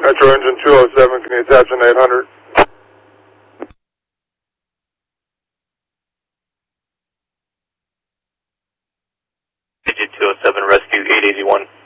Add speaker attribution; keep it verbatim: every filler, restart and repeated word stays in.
Speaker 1: Metro Engine two oh seven, can you attach an eight hundred?
Speaker 2: Engine two oh seven, rescue eight eighty-one.